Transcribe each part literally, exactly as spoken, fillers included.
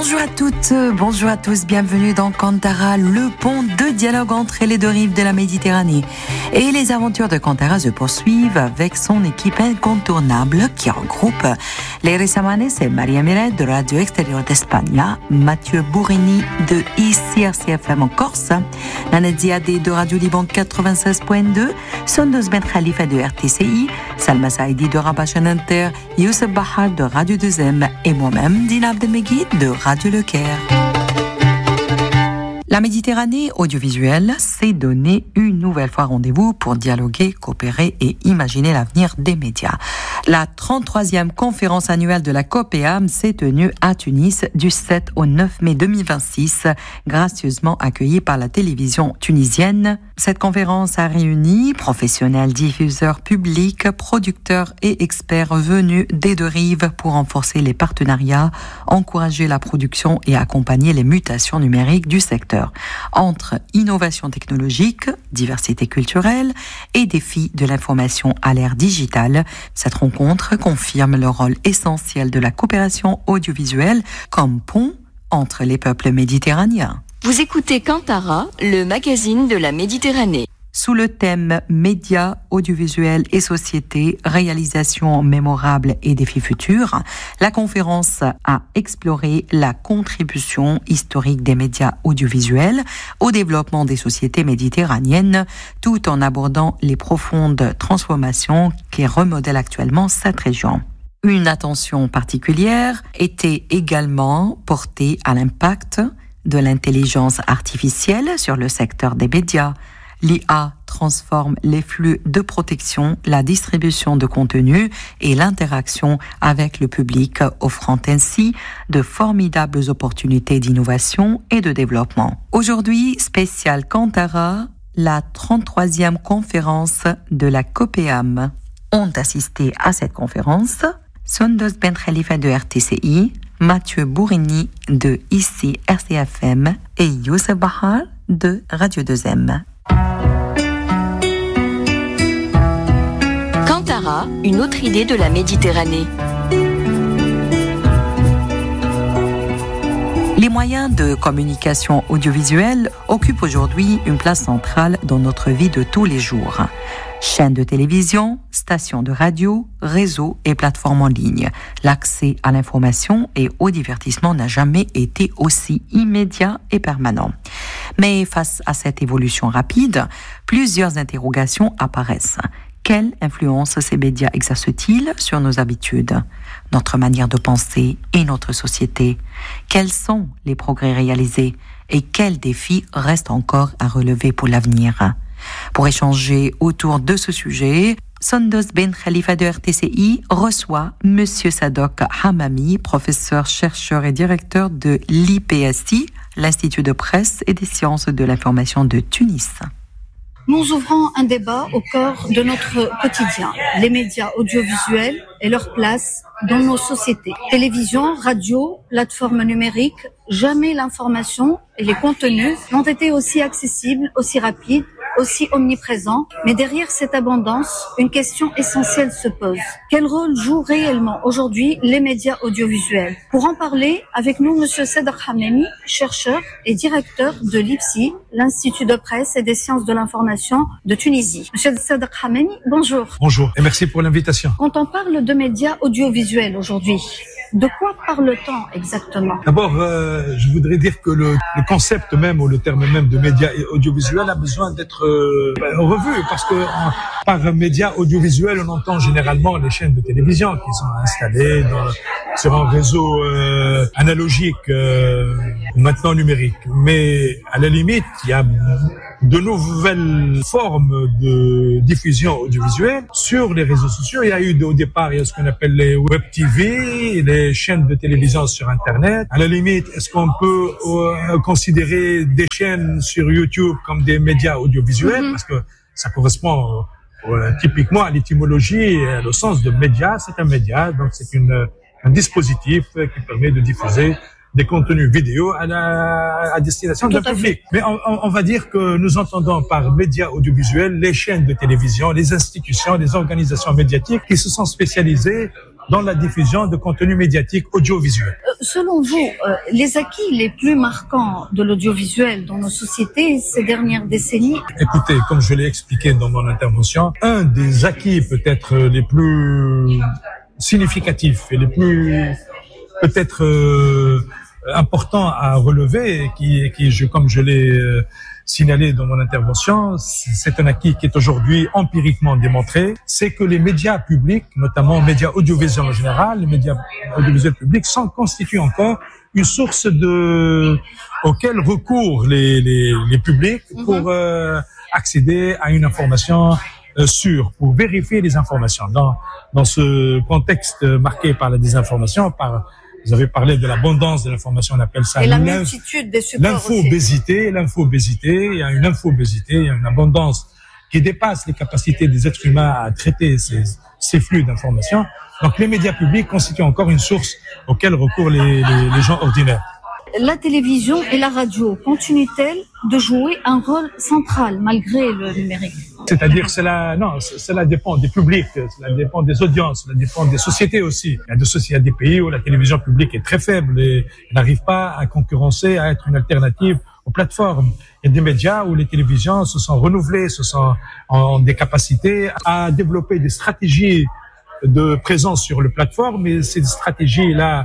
Bonjour à toutes, bonjour à tous, bienvenue dans Kantara, le pont de dialogue entre les deux rives de la Méditerranée. Et les aventures de Kantara se poursuivent avec son équipe incontournable qui regroupe les Samanes et Maria Miret de Radio Extérieure d'Espagne, Mathieu Bourrini de I C R C F M en Corse, Nana Ziadé de Radio Liban quatre-vingt-seize point deux, Sondos Ben Khalifa de R T C I, Salma Saïdi de Rabat Inter, Youssef Bahar de Radio deux M et moi-même, Dina Abdelmegid de Radio Le Caire. La Méditerranée audiovisuelle s'est donné une nouvelle fois rendez-vous pour dialoguer, coopérer et imaginer l'avenir des médias. La trente-troisième conférence annuelle de la COPEAM s'est tenue à Tunis du sept au neuf mai deux mille vingt-six, gracieusement accueillie par la télévision tunisienne. Cette conférence a réuni professionnels, diffuseurs publics, producteurs et experts venus des deux rives pour renforcer les partenariats, encourager la production et accompagner les mutations numériques du secteur. Entre innovation technologique, diversité culturelle et défis de l'information à l'ère digitale, cette rencontre confirme le rôle essentiel de la coopération audiovisuelle comme pont entre les peuples méditerranéens. Vous écoutez Kantara, le magazine de la Méditerranée. Sous le thème médias, audiovisuels et société, réalisations mémorables et défis futurs, la conférence a exploré la contribution historique des médias audiovisuels au développement des sociétés méditerranéennes, tout en abordant les profondes transformations qui remodèlent actuellement cette région. Une attention particulière était également portée à l'impact de l'intelligence artificielle sur le secteur des médias. L'I A transforme les flux de protection, la distribution de contenu et l'interaction avec le public, offrant ainsi de formidables opportunités d'innovation et de développement. Aujourd'hui, spécial Kantara, la trente-troisième conférence de la COPEAM. Ont assisté à cette conférence Sondos Ben Khalifa de R T C I, Mathieu Bourrini de I C R C F M et Youssef Bahar de Radio deux M. Kantara, une autre idée de la Méditerranée. Les moyens de communication audiovisuelle occupent aujourd'hui une place centrale dans notre vie de tous les jours. Chaînes de télévision, stations de radio, réseaux et plateformes en ligne. L'accès à l'information et au divertissement n'a jamais été aussi immédiat et permanent. Mais face à cette évolution rapide, plusieurs interrogations apparaissent. Quelle influence ces médias exercent-ils sur nos habitudes, notre manière de penser et notre société? Quels sont les progrès réalisés et quels défis restent encore à relever pour l'avenir? Pour échanger autour de ce sujet, Sondos Ben Khalifa de R T C I reçoit Monsieur Sadok Hamami, professeur, chercheur et directeur de l'I P S I, l'Institut de presse et des sciences de l'information de Tunis. Nous ouvrons un débat au cœur de notre quotidien, les médias audiovisuels et leur place dans nos sociétés. Télévision, radio, plateformes numériques, jamais l'information et les contenus n'ont été aussi accessibles, aussi rapides, aussi omniprésents. Mais derrière cette abondance, une question essentielle se pose. Quel rôle jouent réellement aujourd'hui les médias audiovisuels? Pour en parler, avec nous, Monsieur Sadok Hamami, chercheur et directeur de l'I P S I, l'Institut de presse et des sciences de l'information de Tunisie. Monsieur Sadok Hamami, bonjour. Bonjour et merci pour l'invitation. Quand on parle de médias audiovisuels aujourd'hui, de quoi parle-t-on exactement? D'abord, euh, je voudrais dire que le, le concept même ou le terme même de médias audiovisuels a besoin d'être euh, revu parce que en, par médias audiovisuels, on entend généralement les chaînes de télévision qui sont installées dans, sur un réseau euh, analogique euh, ou maintenant numérique. Mais à la limite, il y a de nouvelles formes de diffusion audiovisuelle sur les réseaux sociaux. Il y a eu au départ, il y a ce qu'on appelle les web T V, les chaînes de télévision sur Internet. À la limite, est-ce qu'on peut euh, considérer des chaînes sur YouTube comme des médias audiovisuels? Mm-hmm. Parce que ça correspond euh, typiquement à l'étymologie et au sens de média. C'est un média, donc c'est une, un dispositif qui permet de diffuser des contenus vidéo à, la, à destination d'un public. Mais on, on, on va dire que nous entendons par médias audiovisuels les chaînes de télévision, les institutions, les organisations médiatiques qui se sont spécialisées dans la diffusion de contenu médiatique audiovisuel. Euh, selon vous, euh, les acquis les plus marquants de l'audiovisuel dans nos sociétés ces dernières décennies? Écoutez, comme je l'ai expliqué dans mon intervention, un des acquis peut-être les plus significatifs et les plus peut-être euh, importants à relever, qui, qui je, comme je l'ai euh, signalé dans mon intervention, c'est un acquis qui est aujourd'hui empiriquement démontré, c'est que les médias publics, notamment les médias audiovisuels en général, les médias audiovisuels publics, sont constituent encore une source de auquel recourent les, les, les publics pour euh, accéder à une information euh, sûre, pour vérifier les informations. Dans, dans ce contexte marqué par la désinformation, par vous avez parlé de l'abondance de l'information, on appelle ça et la multitude des supports. L'infobésité, l'infobésité, il y a une infobésité, il y a une abondance qui dépasse les capacités des êtres humains à traiter ces, ces flux d'informations. Donc les médias publics constituent encore une source auquel recourent les, les, les gens ordinaires. La télévision et la radio continuent-elles de jouer un rôle central malgré le numérique? C'est-à-dire, cela, non, cela dépend des publics, cela dépend des audiences, cela dépend des sociétés aussi. Il y a des, il y a des pays où la télévision publique est très faible et n'arrive pas à concurrencer, à être une alternative aux plateformes. Il y a des médias où les télévisions se sont renouvelées, se sont en des capacités à développer des stratégies de présence sur les plateformes, et ces stratégies-là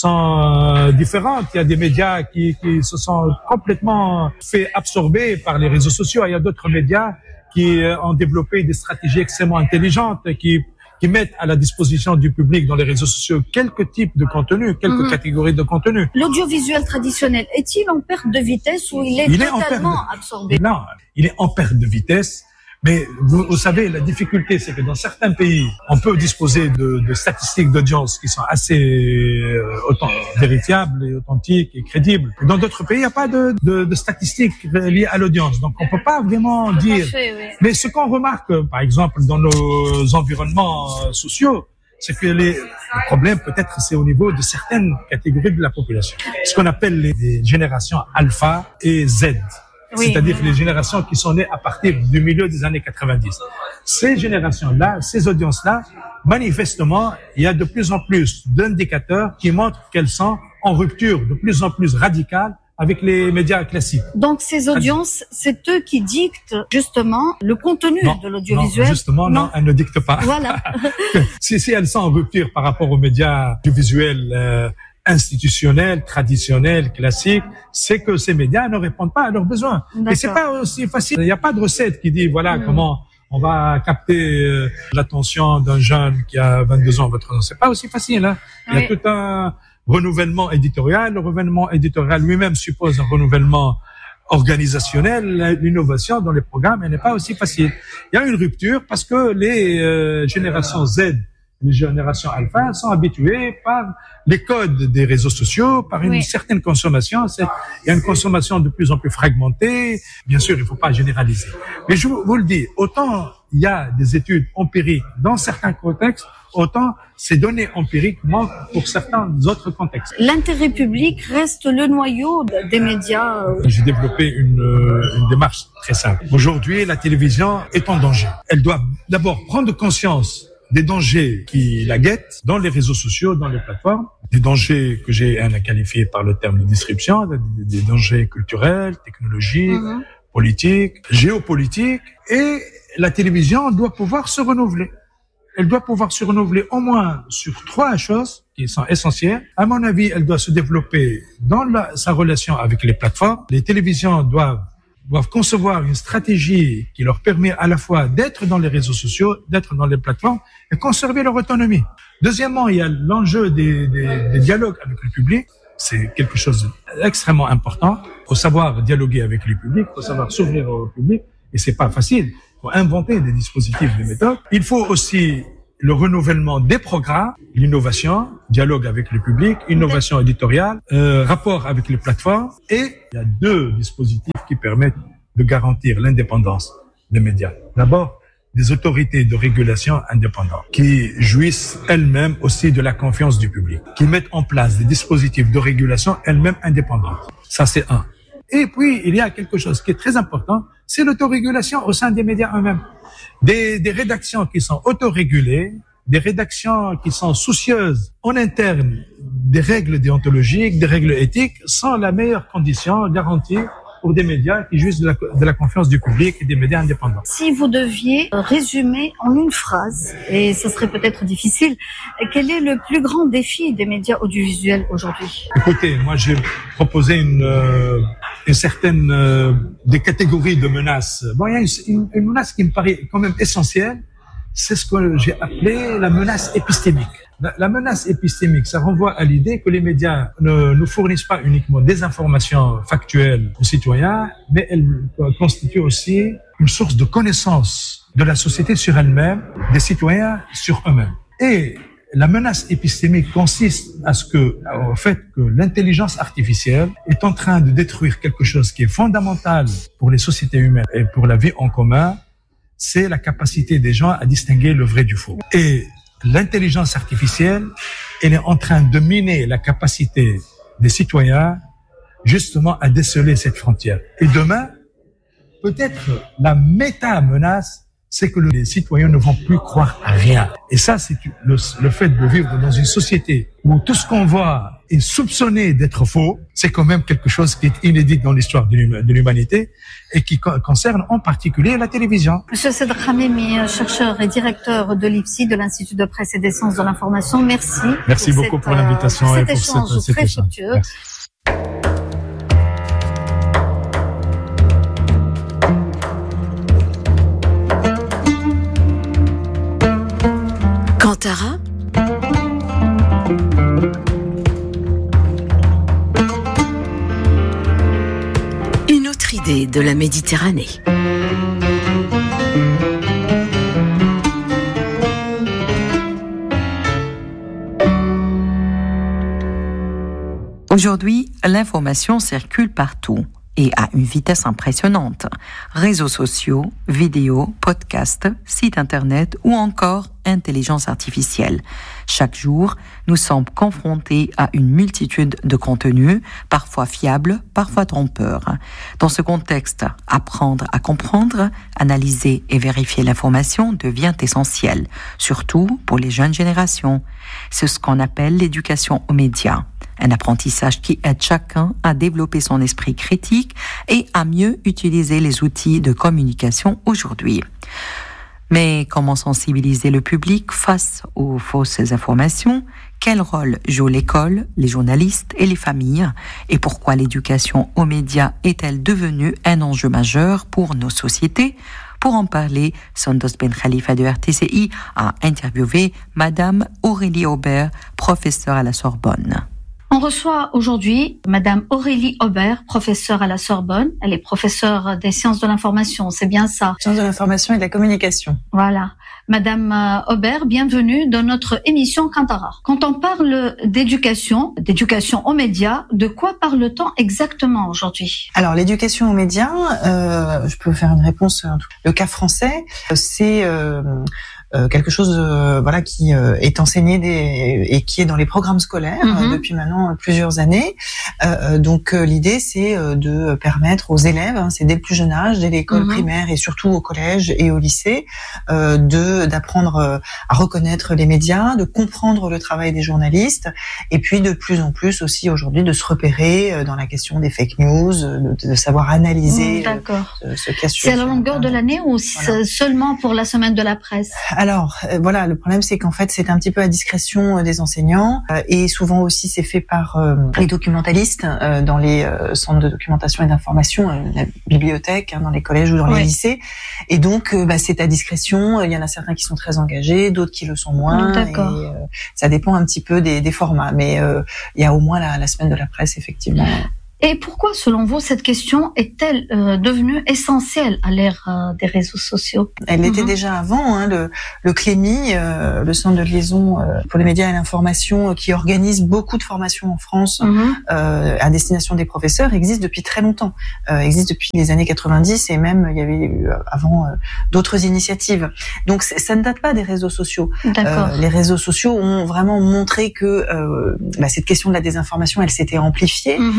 sont différentes. Il y a des médias qui, qui se sont complètement fait absorber par les réseaux sociaux. Il y a d'autres médias qui ont développé des stratégies extrêmement intelligentes, qui, qui mettent à la disposition du public dans les réseaux sociaux quelques types de contenus, quelques mmh. catégories de contenus. L'audiovisuel traditionnel est-il en perte de vitesse ou il est il totalement est de... absorbé? Non, il est en perte de vitesse. Mais vous, vous savez, la difficulté, c'est que dans certains pays, on peut disposer de, de statistiques d'audience qui sont assez euh, autant, vérifiables et authentiques et crédibles. Et dans d'autres pays, il n'y a pas de, de, de statistiques liées à l'audience. Donc, on peut pas vraiment dire. Fait, oui. Mais ce qu'on remarque, par exemple, dans nos environnements sociaux, c'est que les, le problème, peut-être, c'est au niveau de certaines catégories de la population. Ce qu'on appelle les, les générations alpha et Z. Oui. C'est-à-dire les générations qui sont nées à partir du milieu des années quatre-vingt-dix. Ces générations-là, ces audiences-là, manifestement, il y a de plus en plus d'indicateurs qui montrent qu'elles sont en rupture de plus en plus radicale avec les médias classiques. Donc ces audiences, c'est eux qui dictent justement le contenu non, de l'audiovisuel? Non, justement, non, non, elles ne dictent pas. Voilà. si, si elles sont en rupture par rapport aux médias audiovisuels euh, institutionnels, traditionnels, classiques, c'est que ces médias ne répondent pas à leurs besoins. D'accord. Et c'est pas aussi facile. Il n'y a pas de recette qui dit voilà mmh. comment on va capter euh, l'attention d'un jeune qui a vingt-deux ans, vingt-trois ans. C'est pas aussi facile. Hein. Oui. Il y a tout un renouvellement éditorial. Le renouvellement éditorial lui-même suppose un renouvellement organisationnel. L'innovation dans les programmes, elle n'est pas aussi facile. Il y a une rupture parce que les euh, générations Z, les générations alpha sont habituées par les codes des réseaux sociaux, par une oui. certaine consommation. C'est, il y a une consommation de plus en plus fragmentée. Bien sûr, il ne faut pas généraliser. Mais je vous le dis, autant il y a des études empiriques dans certains contextes, autant ces données empiriques manquent pour certains autres contextes. L'intérêt public reste le noyau des médias. J'ai développé une, une démarche très simple. Aujourd'hui, la télévision est en danger. Elle doit d'abord prendre conscience des dangers qui la guettent dans les réseaux sociaux, dans les plateformes, des dangers que j'ai qualifiés par le terme de disruption, des, des dangers culturels, technologiques, mmh. politiques, géopolitiques, et la télévision doit pouvoir se renouveler. Elle doit pouvoir se renouveler au moins sur trois choses qui sont essentielles. À mon avis, elle doit se développer dans la, sa relation avec les plateformes. Les télévisions doivent doivent concevoir une stratégie qui leur permet à la fois d'être dans les réseaux sociaux, d'être dans les plateformes et conserver leur autonomie. Deuxièmement, il y a l'enjeu des, des, des dialogues avec le public. C'est quelque chose d'extrêmement important. Il faut savoir dialoguer avec le public, il faut savoir s'ouvrir au public, et c'est pas facile. Il faut inventer des dispositifs, des méthodes. Il faut aussi le renouvellement des programmes, l'innovation, dialogue avec le public, innovation éditoriale, euh, rapport avec les plateformes. Et il y a deux dispositifs qui permettent de garantir l'indépendance des médias. D'abord, des autorités de régulation indépendantes qui jouissent elles-mêmes aussi de la confiance du public, qui mettent en place des dispositifs de régulation elles-mêmes indépendantes. Ça, c'est un. Et puis, il y a quelque chose qui est très important, c'est l'autorégulation au sein des médias eux-mêmes. Des, des rédactions qui sont autorégulées, des rédactions qui sont soucieuses en interne des règles déontologiques, des règles éthiques, sont la meilleure condition garantie pour des médias qui jouissent de la, de la confiance du public et des médias indépendants. Si vous deviez résumer en une phrase, et ce serait peut-être difficile, quel est le plus grand défi des médias audiovisuels aujourd'hui? Écoutez, moi j'ai proposé une, euh, une certaine euh, des catégories de menaces. Bon, il y a une, une menace qui me paraît quand même essentielle, c'est ce que j'ai appelé la menace épistémique. La, la menace épistémique, ça renvoie à l'idée que les médias ne nous fournissent pas uniquement des informations factuelles aux citoyens, mais elles constituent aussi une source de connaissance de la société sur elle-même, des citoyens sur eux-mêmes. Et la menace épistémique consiste à ce que, au fait que l'intelligence artificielle est en train de détruire quelque chose qui est fondamental pour les sociétés humaines et pour la vie en commun, c'est la capacité des gens à distinguer le vrai du faux. Et l'intelligence artificielle, elle est en train de miner la capacité des citoyens justement à déceler cette frontière. Et demain, peut-être la méta-menace, c'est que les citoyens ne vont plus croire à rien. Et ça, c'est le, le fait de vivre dans une société où tout ce qu'on voit est soupçonné d'être faux, c'est quand même quelque chose qui est inédit dans l'histoire de l'humanité et qui concerne en particulier la télévision. Monsieur Cédric Hamimi, chercheur et directeur de l'I P S I, de l'Institut de presse et des sciences de l'information, merci. Merci pour beaucoup cette, pour l'invitation euh, et pour échange cette, cet très échange. fructueux. Merci. Kantara, une autre idée de la Méditerranée. Aujourd'hui, l'information circule partout et à une vitesse impressionnante. Réseaux sociaux, vidéos, podcasts, sites internet ou encore intelligence artificielle. Chaque jour, nous sommes confrontés à une multitude de contenus, parfois fiables, parfois trompeurs. Dans ce contexte, apprendre à comprendre, analyser et vérifier l'information devient essentiel, surtout pour les jeunes générations. C'est ce qu'on appelle l'éducation aux médias. Un apprentissage qui aide chacun à développer son esprit critique et à mieux utiliser les outils de communication aujourd'hui. Mais comment sensibiliser le public face aux fausses informations? Quel rôle joue l'école, les journalistes et les familles? Et pourquoi l'éducation aux médias est-elle devenue un enjeu majeur pour nos sociétés? Pour en parler, Sandos Ben Khalifa de R T C I a interviewé Madame Aurélie Aubert, professeure à la Sorbonne. On reçoit aujourd'hui Madame Aurélie Aubert, professeure à la Sorbonne. Elle est professeure des sciences de l'information, c'est bien ça? Sciences de l'information et de la communication. Voilà. Madame Aubert, bienvenue dans notre émission Kantara. Quand on parle d'éducation, d'éducation aux médias, de quoi parle-t-on exactement aujourd'hui? Alors, l'éducation aux médias, euh, je peux faire une réponse. Le cas français, c'est... Euh, Euh, quelque chose euh, voilà qui euh, est enseigné des, et qui est dans les programmes scolaires mm-hmm. euh, depuis maintenant plusieurs années. Euh, donc euh, l'idée c'est euh, de permettre aux élèves, hein, c'est dès le plus jeune âge, dès l'école mm-hmm. primaire et surtout au collège et au lycée, euh, de d'apprendre euh, à reconnaître les médias, de comprendre le travail des journalistes et puis de plus en plus aussi aujourd'hui de se repérer euh, dans la question des fake news, de, de savoir analyser mm, d'accord. Euh, ce, ce cas. C'est à la longueur de l'année ou voilà. seulement pour la semaine de la presse? Alors euh, voilà, le problème c'est qu'en fait c'est un petit peu à discrétion euh, des enseignants euh, et souvent aussi c'est fait par euh, les documentalistes euh, dans les euh, centres de documentation et d'information, euh, la bibliothèque, hein, dans les collèges ou dans oui. les lycées. Et donc euh, bah, c'est à discrétion. Il y en a certains qui sont très engagés, d'autres qui le sont moins. D'accord. Et euh, ça dépend un petit peu des, des formats, mais euh, il y a au moins la, la semaine de la presse effectivement. Et pourquoi, selon vous, cette question est-elle euh, devenue essentielle à l'ère euh, des réseaux sociaux? Elle l'était mm-hmm. déjà avant. Hein, le, le C L E M I, euh, le Centre de liaison euh, pour les médias et l'information, euh, qui organise beaucoup de formations en France mm-hmm. euh, à destination des professeurs, existe depuis très longtemps. Euh, existe depuis les années quatre-vingt-dix et même il y avait eu avant euh, d'autres initiatives. Donc ça ne date pas des réseaux sociaux. D'accord. Euh, les réseaux sociaux ont vraiment montré que euh, bah, cette question de la désinformation, elle s'était amplifiée. Mm-hmm.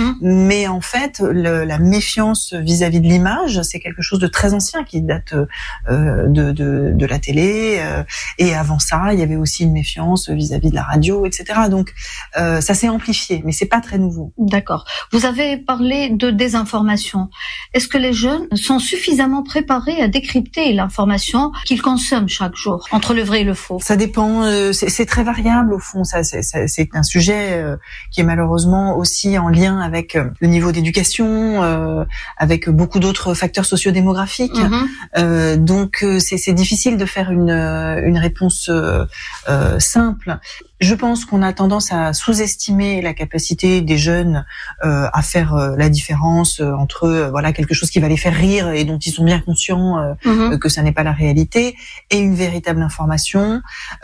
Mais en fait, le, la méfiance vis-à-vis de l'image, c'est quelque chose de très ancien qui date euh, de, de, de la télé. Euh, et avant ça, il y avait aussi une méfiance vis-à-vis de la radio, et cetera. Donc, euh, ça s'est amplifié, mais c'est pas très nouveau. D'accord. Vous avez parlé de désinformation. Est-ce que les jeunes sont suffisamment préparés à décrypter l'information qu'ils consomment chaque jour, entre le vrai et le faux? Ça dépend. Euh, c'est, c'est très variable au fond. Ça, c'est, c'est, c'est un sujet euh, qui est malheureusement aussi en lien avec euh, le niveau d'éducation, euh, avec beaucoup d'autres facteurs sociodémographiques. Mm-hmm. Euh, donc, euh, c'est, c'est difficile de faire une, une réponse euh, euh, simple. Je pense qu'on a tendance à sous-estimer la capacité des jeunes euh, à faire euh, la différence euh, entre euh, voilà quelque chose qui va les faire rire et dont ils sont bien conscients euh, mmh. que ça n'est pas la réalité et une véritable information.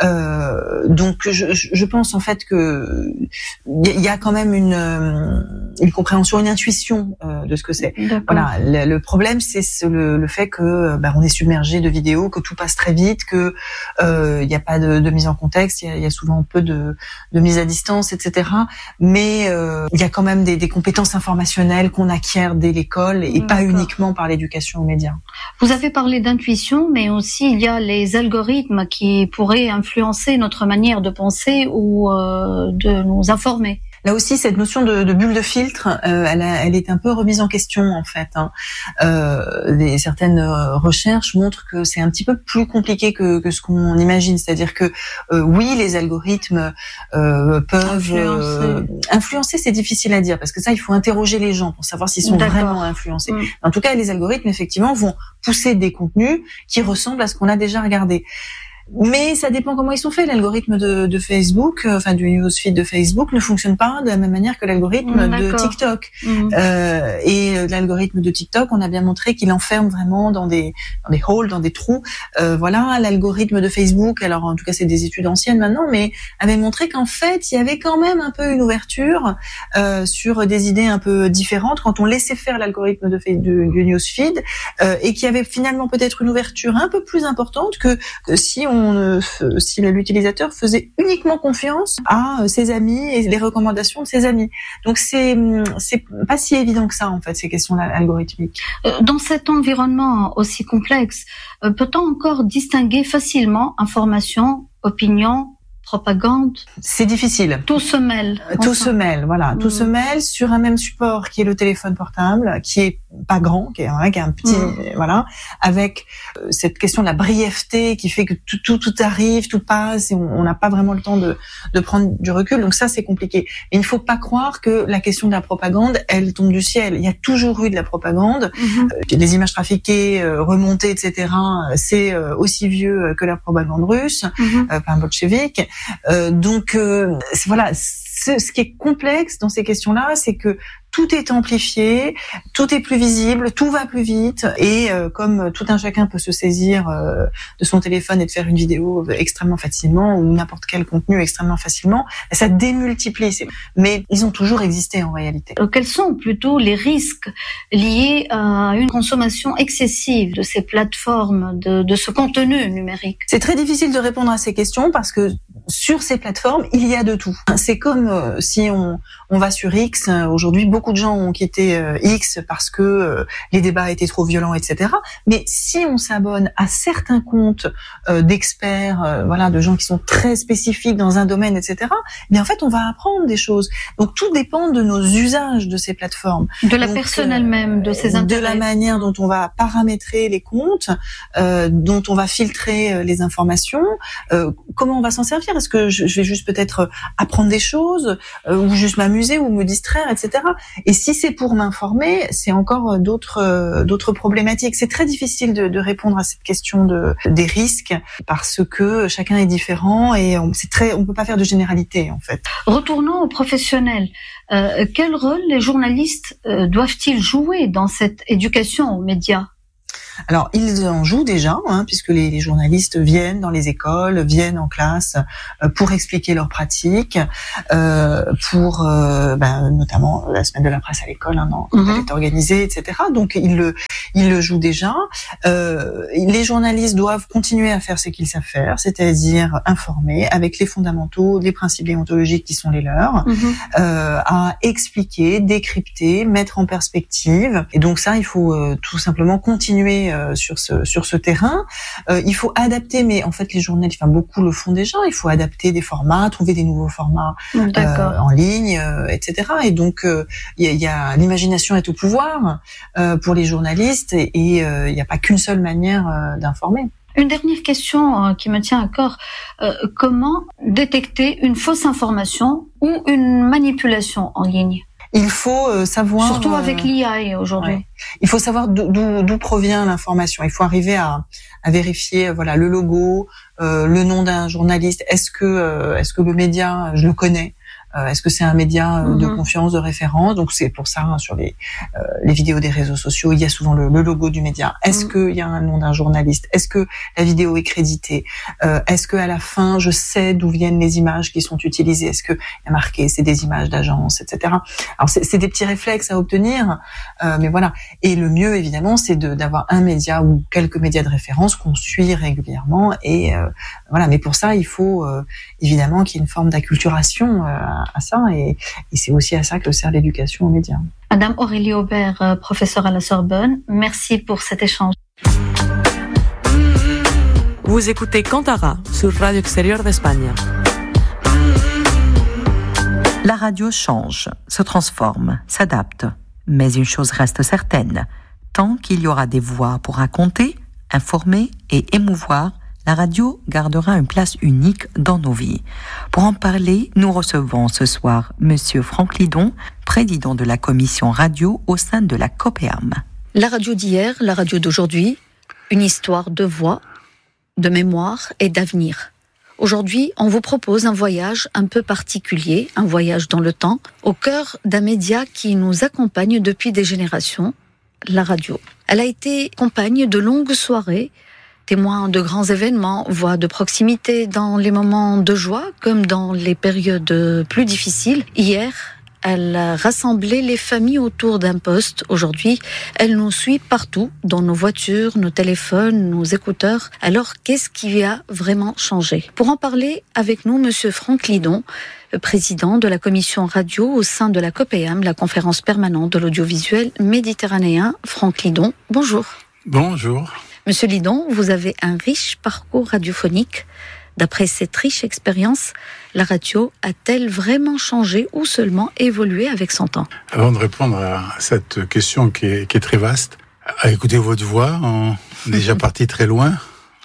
Euh, donc je, je pense en fait que il y a quand même une une compréhension, une intuition euh, de ce que c'est. D'accord. Voilà, le, le problème c'est le, le fait que bah, on est submergé de vidéos, que tout passe très vite, que euh, il n'y a pas de, de mise en contexte, il y a, il y a souvent peu de, de mise à distance, et cetera. Mais euh, il y a quand même des, des compétences informationnelles qu'on acquiert dès l'école et D'accord. pas uniquement par l'éducation aux médias. Vous avez parlé d'intuition, mais aussi il y a les algorithmes qui pourraient influencer notre manière de penser ou euh, de nous informer. Là aussi, cette notion de, de bulle de filtre, euh, elle, a, elle est un peu remise en question en fait. Hein. Euh, des, certaines recherches montrent que c'est un petit peu plus compliqué que, que ce qu'on imagine. C'est-à-dire que euh, oui, les algorithmes euh, peuvent influencer. Euh, influencer, c'est difficile à dire parce que ça, il faut interroger les gens pour savoir s'ils sont D'accord. vraiment influencés. Mmh. En tout cas, les algorithmes effectivement vont pousser des contenus qui ressemblent à ce qu'on a déjà regardé. Mais ça dépend comment ils sont faits. L'algorithme de, de Facebook, euh, enfin du newsfeed de Facebook, ne fonctionne pas de la même manière que l'algorithme mmh, de TikTok. Mmh. Euh, et l'algorithme de TikTok, on a bien montré qu'il enferme vraiment dans des dans des holes, dans des trous. Euh, voilà, l'algorithme de Facebook, alors en tout cas c'est des études anciennes maintenant, mais avait montré qu'en fait il y avait quand même un peu une ouverture euh, sur des idées un peu différentes quand on laissait faire l'algorithme de, de du newsfeed euh, et qu'il y avait finalement peut-être une ouverture un peu plus importante que, que si on On, si l'utilisateur faisait uniquement confiance à ses amis et les recommandations de ses amis. Donc c'est c'est pas si évident que ça en fait ces questions algorithmiques. Dans cet environnement aussi complexe, peut-on encore distinguer facilement information, opinion, propagande? C'est difficile. Tout se mêle. Tout enfin. se mêle, voilà. Mmh. Tout se mêle sur un même support qui est le téléphone portable, qui est pas grand, qui est, hein, qui est un petit, mmh. voilà, avec euh, cette question de la brièveté qui fait que tout, tout, tout arrive, tout passe et on n'a pas vraiment le temps de, de prendre du recul. Donc ça, c'est compliqué. Et il ne faut pas croire que la question de la propagande, elle tombe du ciel. Il y a toujours eu de la propagande. Mmh. Euh, les images trafiquées, euh, remontées, et cetera. C'est euh, aussi vieux que la propagande russe, mmh. euh, par bolchevique. Euh, donc euh, voilà, ce, ce qui est complexe dans ces questions-là, c'est que tout est amplifié, tout est plus visible, tout va plus vite et euh, comme tout un chacun peut se saisir euh, de son téléphone et de faire une vidéo extrêmement facilement ou n'importe quel contenu extrêmement facilement, ça démultiplie. Mais ils ont toujours existé en réalité. Quels sont plutôt les risques liés à une consommation excessive de ces plateformes, de, de ce contenu numérique? C'est très difficile de répondre à ces questions parce que sur ces plateformes, il y a de tout. C'est comme euh, si on, on va sur X. Aujourd'hui, beaucoup de gens ont quitté euh, X parce que euh, les débats étaient trop violents, et cetera. Mais si on s'abonne à certains comptes euh, d'experts, euh, voilà, de gens qui sont très spécifiques dans un domaine, et cetera, mais en fait, on va apprendre des choses. Donc, tout dépend de nos usages de ces plateformes. De la Donc, personne euh, elle-même, de ses intérêts. De la manière dont on va paramétrer les comptes, euh, dont on va filtrer les informations, euh, comment on va s'en servir. Est-ce que je vais juste peut-être apprendre des choses euh, ou juste m'amuser ou me distraire, et cetera. Et si c'est pour m'informer, c'est encore d'autres euh, d'autres problématiques. C'est très difficile de, de répondre à cette question de des risques parce que chacun est différent et on, c'est très on peut pas faire de généralité en fait. Retournons aux professionnels. Euh, quel rôle les journalistes euh, doivent-ils jouer dans cette éducation aux médias? Alors, ils en jouent déjà, hein, puisque les, les journalistes viennent dans les écoles, viennent en classe euh, pour expliquer leurs pratiques, euh, pour euh, ben, notamment la semaine de la presse à l'école, hein, quand mm-hmm. elle est organisée, et cetera. Donc, ils le, ils le jouent déjà. Euh, les journalistes doivent continuer à faire ce qu'ils savent faire, c'est-à-dire informer avec les fondamentaux, les principes déontologiques qui sont les leurs, mm-hmm. euh, à expliquer, décrypter, mettre en perspective. Et donc ça, il faut euh, tout simplement continuer euh, sur ce sur ce terrain. Euh, il faut adapter, mais en fait les journalistes, enfin beaucoup le font déjà. Il faut adapter des formats, trouver des nouveaux formats euh, en ligne, euh, et cetera. Et donc il euh, y, a, y a l'imagination est au pouvoir euh, pour les journalistes, et il euh, n'y a pas qu'une seule manière euh, d'informer. Une dernière question euh, qui me tient à cœur. Euh, comment détecter une fausse information ou une manipulation en ligne ? Il faut euh, savoir... Surtout avec euh, l'I A aujourd'hui. Ouais. Il faut savoir d'où, d'où provient l'information. Il faut arriver à, à vérifier voilà, le logo, euh, le nom d'un journaliste. Est-ce que, euh, est-ce que le média, je le connais ? Euh, est-ce que c'est un média euh, de mm-hmm. confiance, de référence ? Donc c'est pour ça, hein, sur les, euh, les vidéos des réseaux sociaux, il y a souvent le, le logo du média. Est-ce mm. qu'il y a un nom d'un journaliste ? Est-ce que la vidéo est créditée ? euh, Est-ce qu'à la fin, je sais d'où viennent les images qui sont utilisées ? Est-ce qu'il y a marqué, c'est des images d'agence, et cetera. Alors c'est, c'est des petits réflexes à obtenir, euh, mais voilà. Et le mieux, évidemment, c'est de, d'avoir un média ou quelques médias de référence qu'on suit régulièrement. Et euh, voilà. Mais pour ça, il faut euh, évidemment qu'il y ait une forme d'acculturation euh, à ça, et, et c'est aussi à ça que sert l'éducation aux médias. Madame Aurélie Aubert, professeure à la Sorbonne, merci pour cet échange. Vous écoutez Cantara sur Radio Extérieure d'Espagne. La radio change, se transforme, s'adapte. Mais une chose reste certaine, tant qu'il y aura des voix pour raconter, informer et émouvoir, la radio gardera une place unique dans nos vies. Pour en parler, nous recevons ce soir Monsieur Franck Lidon, président de la commission radio au sein de la COPEAM. La radio d'hier, la radio d'aujourd'hui, une histoire de voix, de mémoire et d'avenir. Aujourd'hui, on vous propose un voyage un peu particulier, un voyage dans le temps, au cœur d'un média qui nous accompagne depuis des générations, la radio. Elle a été compagne de longues soirées, témoin de grands événements, voix de proximité dans les moments de joie comme dans les périodes plus difficiles. Hier, elle a rassemblé les familles autour d'un poste. Aujourd'hui, elle nous suit partout, dans nos voitures, nos téléphones, nos écouteurs. Alors, qu'est-ce qui a vraiment changé ? Pour en parler avec nous, Monsieur Franck Lidon, président de la commission radio au sein de la COPEAM, la conférence permanente de l'audiovisuel méditerranéen. Franck Lidon, bonjour. Bonjour. Monsieur Lidon, vous avez un riche parcours radiophonique. D'après cette riche expérience, la radio a-t-elle vraiment changé ou seulement évolué avec son temps ? Avant de répondre à cette question qui est, qui est très vaste, à écouter votre voix, on est déjà parti très loin,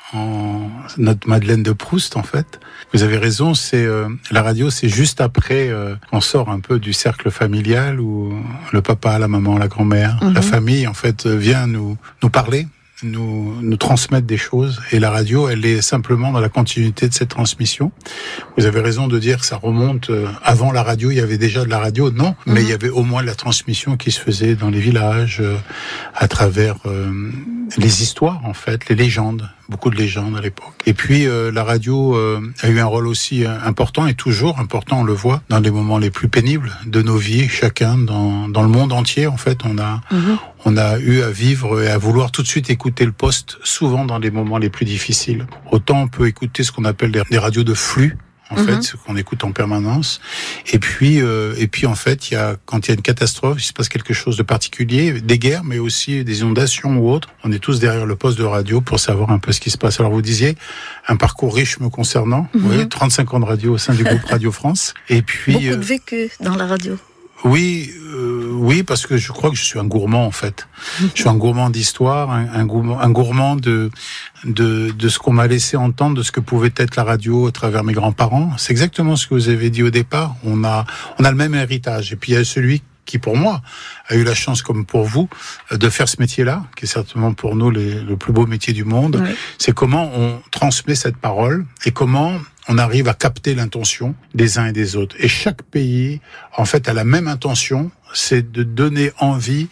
en notre Madeleine de Proust en fait. Vous avez raison, c'est euh, la radio, c'est juste après euh, on sort un peu du cercle familial où le papa, la maman, la grand-mère, mm-hmm. la famille en fait vient nous nous parler. Nous, nous transmettre des choses, et la radio, elle est simplement dans la continuité de cette transmission. Vous avez raison de dire que ça remonte euh, avant la radio, il y avait déjà de la radio, non, mm-hmm. mais il y avait au moins de la transmission qui se faisait dans les villages, euh, à travers euh, les histoires en fait, les légendes, beaucoup de légendes à l'époque. Et puis euh, la radio euh, a eu un rôle aussi euh, important, et toujours important, on le voit, dans les moments les plus pénibles de nos vies, chacun dans, dans le monde entier en fait, on a... Mm-hmm. On a eu à vivre et à vouloir tout de suite écouter le poste, souvent dans les moments les plus difficiles. Autant on peut écouter ce qu'on appelle des radios de flux, en mm-hmm. fait, ce qu'on écoute en permanence. Et puis, euh, et puis en fait, il y a quand il y a une catastrophe, il se passe quelque chose de particulier, des guerres, mais aussi des inondations ou autres. On est tous derrière le poste de radio pour savoir un peu ce qui se passe. Alors vous disiez un parcours riche me concernant, mm-hmm. oui, trente-cinq ans de radio au sein du groupe Radio France. Et puis beaucoup de vécu dans la radio. Oui, euh, oui, parce que je crois que je suis un gourmand en fait. Je suis un gourmand d'histoire, un, un gourmand, un gourmand de, de de ce qu'on m'a laissé entendre, de ce que pouvait être la radio à travers mes grands-parents. C'est exactement ce que vous avez dit au départ. On a on a le même héritage. Et puis il y a celui qui, pour moi, a eu la chance, comme pour vous, de faire ce métier-là, qui est certainement pour nous les, le plus beau métier du monde. Oui. C'est comment on transmet cette parole et comment on arrive à capter l'intention des uns et des autres. Et chaque pays, en fait, a la même intention, c'est de donner envie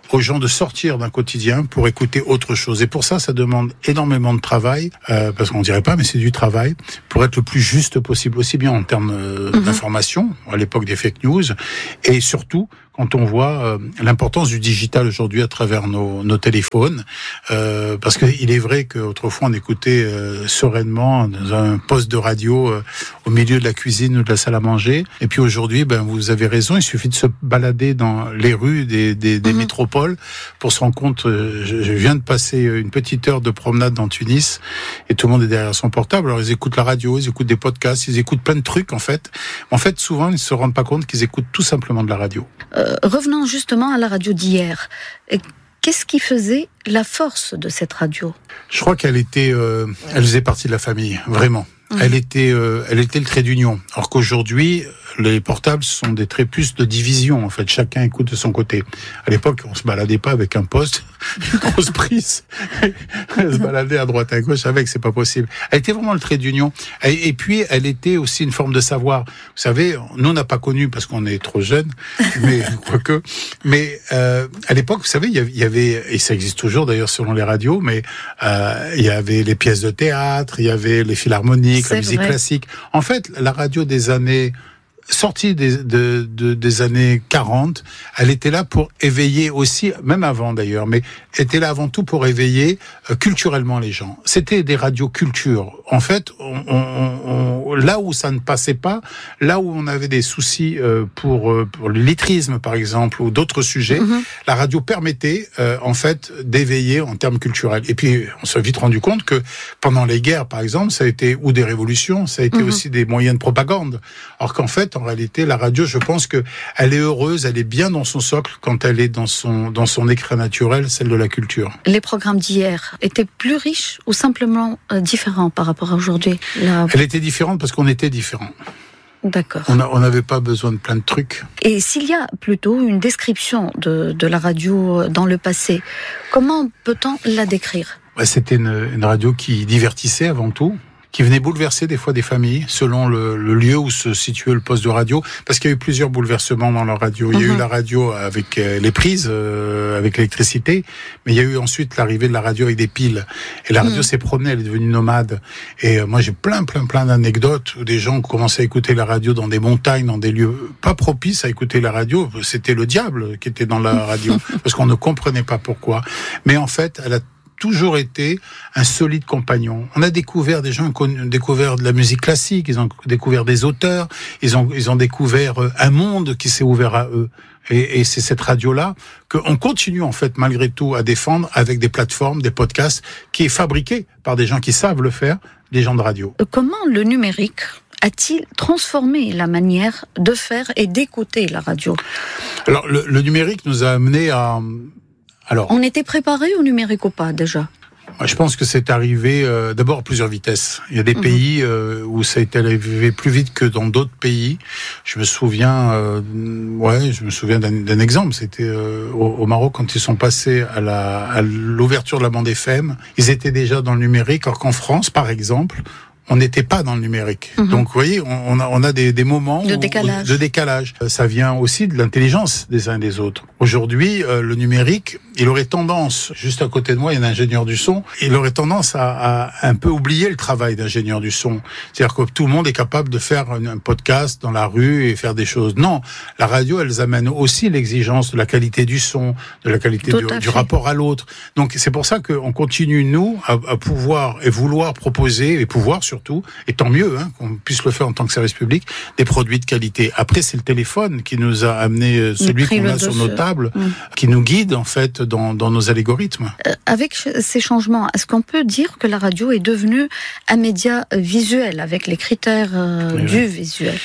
aux gens de sortir d'un quotidien pour écouter autre chose. Et pour ça, ça demande énormément de travail, euh, parce qu'on dirait pas, mais c'est du travail, pour être le plus juste possible, aussi bien en termes euh, mmh. d'information, à l'époque des fake news, et surtout quand on voit euh, l'importance du digital aujourd'hui à travers nos, nos téléphones, euh, parce qu'il est vrai qu'autrefois on écoutait euh, sereinement dans un poste de radio euh, au milieu de la cuisine ou de la salle à manger, et puis aujourd'hui, ben vous avez raison, il suffit de se balader dans les rues des, des, des mmh. métropoles pour se rendre compte. Euh, je, je viens de passer une petite heure de promenade dans Tunis, et tout le monde est derrière son portable. Alors ils écoutent la radio, ils écoutent des podcasts, ils écoutent plein de trucs en fait. En fait, souvent ils se rendent pas compte qu'ils écoutent tout simplement de la radio. Euh... Revenons justement à la radio d'hier. Qu'est-ce qui faisait la force de cette radio ? Je crois qu'elle était, euh, elle faisait partie de la famille, vraiment. Mmh. Elle était, euh, elle était le trait d'union. Alors qu'aujourd'hui, les portables sont des traits plus de division. En fait, chacun écoute de son côté. À l'époque, on se baladait pas avec un poste, une grosse prise, elle se baladait à droite à gauche avec, c'est pas possible. Elle était vraiment le trait d'union. Et, et puis, elle était aussi une forme de savoir. Vous savez, nous on n'a pas connu parce qu'on est trop jeunes, mais quoique. Mais euh, à l'époque, vous savez, il y avait, et ça existe toujours d'ailleurs selon les radios, mais euh, il y avait les pièces de théâtre, il y avait les philharmoniques, c'est la musique vrai. classique. En fait, la radio des années sortie des, de, de, des années quarante, elle était là pour éveiller aussi, même avant d'ailleurs, mais était là avant tout pour éveiller euh, culturellement les gens. C'était des radios culture. En fait, on, on, on, là où ça ne passait pas, là où on avait des soucis euh, pour, euh, pour le lettrisme par exemple, ou d'autres sujets, mm-hmm. la radio permettait euh, en fait d'éveiller en termes culturels. Et puis on s'est vite rendu compte que pendant les guerres par exemple, ça a été, ou des révolutions, ça a été mm-hmm. aussi des moyens de propagande. Alors qu'en fait, en réalité, la radio, je pense que elle est heureuse, elle est bien dans son socle quand elle est dans son dans son écrin naturel, celle de la culture. Les programmes d'hier étaient plus riches ou simplement euh, différents par rapport à aujourd'hui? La... Elle était différente parce qu'on était différents. D'accord. On n'avait pas besoin de plein de trucs. Et s'il y a plutôt une description de, de la radio dans le passé, comment peut-on la décrire? Ouais, c'était une, une radio qui divertissait avant tout, qui venait bouleverser des fois des familles selon le, le lieu où se situait le poste de radio, parce qu'il y a eu plusieurs bouleversements dans la radio. Il y a mm-hmm. eu la radio avec euh, les prises, euh, avec l'électricité, mais il y a eu ensuite l'arrivée de la radio avec des piles. Et la radio mm. s'est promenée, elle est devenue nomade. Et euh, moi j'ai plein, plein, plein d'anecdotes où des gens commençaient à écouter la radio dans des montagnes, dans des lieux pas propices à écouter la radio. C'était le diable qui était dans la radio, parce qu'on ne comprenait pas pourquoi. Mais en fait, elle a toujours été un solide compagnon. On a découvert des gens qui ont découvert de la musique classique, ils ont découvert des auteurs, ils ont ils ont découvert un monde qui s'est ouvert à eux. Et, et c'est cette radio-là qu'on continue en fait malgré tout à défendre avec des plateformes, des podcasts, qui est fabriqué par des gens qui savent le faire, des gens de radio. Comment le numérique a-t-il transformé la manière de faire et d'écouter la radio? Alors le, le numérique nous a amené à Alors, on était préparé au numérique ou pas déjà? Je pense que c'est arrivé euh, d'abord à plusieurs vitesses. Il y a des mmh. pays euh, où ça a été arrivé plus vite que dans d'autres pays. Je me souviens, euh, ouais, je me souviens d'un, d'un exemple. C'était euh, au, au Maroc quand ils sont passés à, la, à l'ouverture de la bande F M. Ils étaient déjà dans le numérique, alors qu'en France, par exemple, on n'était pas dans le numérique. Mmh. Donc, vous voyez, on a, on a des, des moments de, où, décalage. de décalage. Ça vient aussi de l'intelligence des uns et des autres. Aujourd'hui, euh, le numérique, il aurait tendance, juste à côté de moi, il y a un ingénieur du son, il aurait tendance à, à un peu oublier le travail d'ingénieur du son. C'est-à-dire que tout le monde est capable de faire un podcast dans la rue et faire des choses. Non, la radio, elle amène aussi l'exigence de la qualité du son, de la qualité du, du rapport à l'autre. Donc, c'est pour ça qu'on continue, nous, à, à pouvoir et vouloir proposer, et pouvoir surtout, Surtout, et tant mieux hein, qu'on puisse le faire en tant que service public, des produits de qualité. Après, c'est le téléphone qui nous a amené celui qu'on a sur nos tables, mmh. qui nous guide en fait dans, dans nos algorithmes. Euh, avec ces changements, est-ce qu'on peut dire que la radio est devenue un média visuel avec les critères euh, oui, du oui. visuel?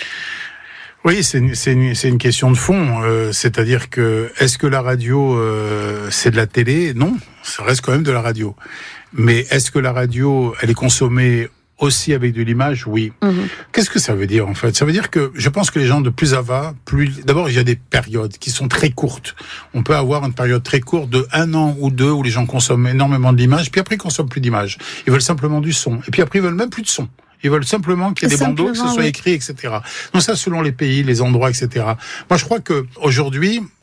Oui, c'est une, c'est une, c'est une question de fond. Euh, c'est-à-dire que, est-ce que la radio, euh, c'est de la télé? Non, ça reste quand même de la radio. Mais est-ce que la radio, elle est consommée aussi avec de l'image? Oui. Mmh. Qu'est-ce que ça veut dire en fait? Ça veut dire que je pense que les gens de plus à bas, plus d'abord il y a des périodes qui sont très courtes. On peut avoir une période très courte de un an ou deux où les gens consomment énormément de l'image, puis après ils consomment plus d'image. Ils veulent simplement du son, et puis après ils veulent même plus de son. Ils veulent simplement qu'il y ait des bandeaux, que ce soit oui. écrit, et cetera. Donc ça, selon les pays, les endroits, et cetera. Moi, je crois que aujourd'hui,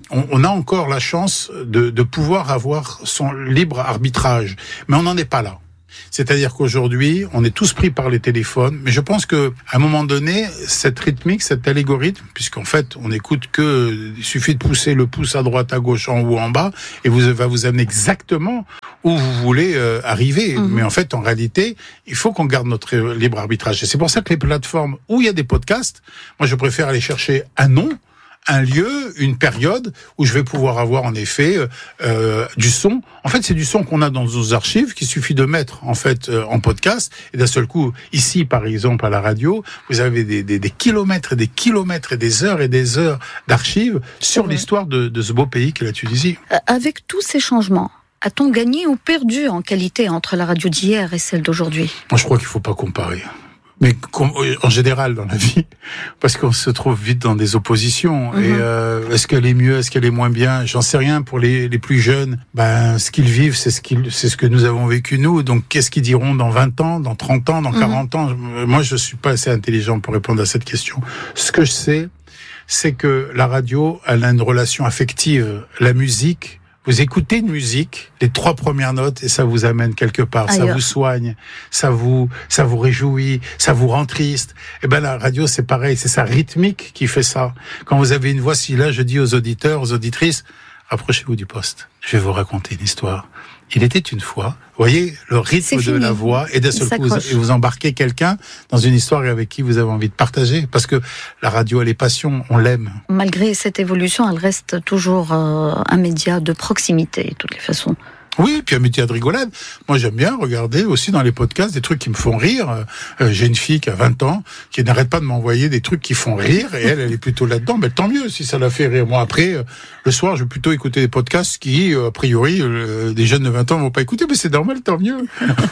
on, on a encore la chance de, de pouvoir avoir son libre arbitrage, mais on n'en est pas là. C'est-à-dire qu'aujourd'hui, on est tous pris par les téléphones, mais je pense que à un moment donné, cette rythmique, cet algorithme, puisqu'en fait, on n'écoute que, il suffit de pousser le pouce à droite, à gauche, en haut, en bas, et vous va vous amener exactement où vous voulez euh, arriver. Mmh. Mais en fait, en réalité, il faut qu'on garde notre libre arbitrage. Et c'est pour ça que les plateformes où il y a des podcasts, moi, je préfère aller chercher un nom, un lieu, une période où je vais pouvoir avoir en effet euh, du son. En fait, c'est du son qu'on a dans nos archives qu'il suffit de mettre en fait euh, en podcast. Et d'un seul coup, ici par exemple à la radio, vous avez des, des, des kilomètres et des kilomètres et des heures et des heures d'archives sur ouais. l'histoire de, de ce beau pays qu'est la Tunisie. Avec tous ces changements, a-t-on gagné ou perdu en qualité entre la radio d'hier et celle d'aujourd'hui ? Moi, je crois qu'il ne faut pas comparer. Mais en général dans la vie, parce qu'on se trouve vite dans des oppositions. Mm-hmm. Et euh, est-ce qu'elle est mieux, est-ce qu'elle est moins bien ? J'en sais rien. Pour les, les plus jeunes, ben ce qu'ils vivent, c'est ce qu'ils, c'est ce que nous avons vécu nous. Donc qu'est-ce qu'ils diront dans vingt ans, dans trente ans, dans mm-hmm. quarante ans ? Moi, je suis pas assez intelligent pour répondre à cette question. Ce que je sais, c'est que la radio, elle a une relation affective. La musique. Vous écoutez une musique, les trois premières notes, et ça vous amène quelque part, ailleurs. Ça vous soigne, ça vous, ça vous réjouit, ça vous rend triste. Et ben la radio, c'est pareil, c'est sa rythmique qui fait ça. Quand vous avez une voix, si là, je dis aux auditeurs, aux auditrices, approchez-vous du poste. Je vais vous raconter une histoire. Il était une fois, vous voyez, le rythme de la voix, et d'un seul coup, vous, vous embarquez quelqu'un dans une histoire avec qui vous avez envie de partager, parce que la radio, elle est passion, on l'aime. Malgré cette évolution, elle reste toujours euh, un média de proximité, de toutes les façons. Oui, puis un métier de rigolade. Moi, j'aime bien regarder aussi dans les podcasts des trucs qui me font rire. Euh, j'ai une fille qui a vingt ans, qui n'arrête pas de m'envoyer des trucs qui font rire, et elle, elle est plutôt là-dedans. Mais tant mieux si ça la fait rire. Moi, après, euh, le soir, je vais plutôt écouter des podcasts qui, euh, a priori, euh, des jeunes de vingt ans ne vont pas écouter, mais c'est normal, tant mieux.